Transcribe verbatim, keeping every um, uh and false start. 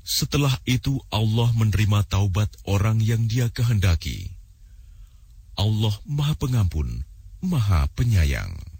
Setelah itu Allah menerima taubat orang yang Dia kehendaki. Allah Maha Pengampun, Maha Penyayang.